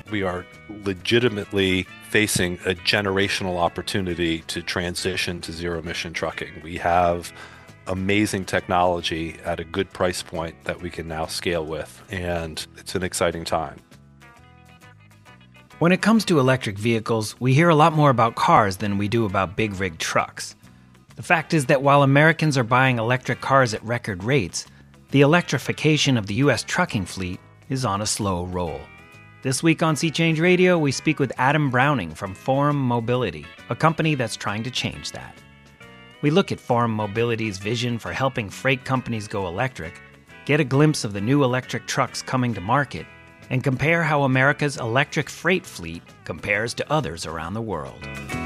We are legitimately facing a generational opportunity to transition to zero-emission trucking. We have amazing technology at a good price point that we can now scale with, and it's an exciting time. When it comes to electric vehicles, we hear a lot more about cars than we do about big rig trucks. The fact is that while Americans are buying electric cars at record rates, the electrification of the U.S. trucking fleet is on a slow roll. This week on Sea Change Radio, we speak with Adam Browning from Forum Mobility, a company that's trying to change that. We look at Forum Mobility's vision for helping freight companies go electric, get a glimpse of the new electric trucks coming to market, and compare how America's electric freight fleet compares to others around the world.